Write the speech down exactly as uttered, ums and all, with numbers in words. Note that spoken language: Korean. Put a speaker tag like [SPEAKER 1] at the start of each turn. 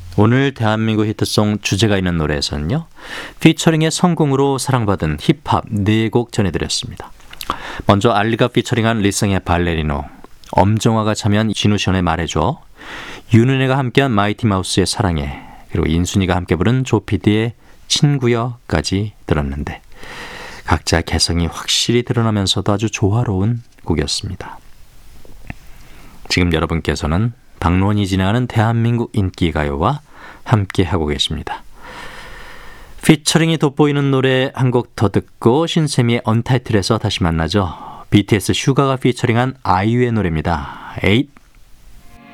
[SPEAKER 1] 오늘 대한민국 히트송 주제가 있는 노래에서는요, 피처링의 성공으로 사랑받은 힙합 네 곡 전해드렸습니다. 먼저 알리가 피처링한 리쌍의 발레리노, 엄정화가 참여한 진우션의 말해줘, 윤은혜가 함께한 마이티 마우스의 사랑해, 그리고 인순이가 함께 부른 조피디의 친구여까지 들었는데 각자 개성이 확실히 드러나면서도 아주 조화로운 곡이었습니다. 지금 여러분께서는 박론이 진행하는 대한민국 인기가요와 함께하고 계십니다. 피처링이 돋보이는 노래 한 곡 더 듣고 신세미의 언타이틀에서 다시 만나죠. 비티에스 슈가가 피처링한 아이유의 노래입니다. 에잇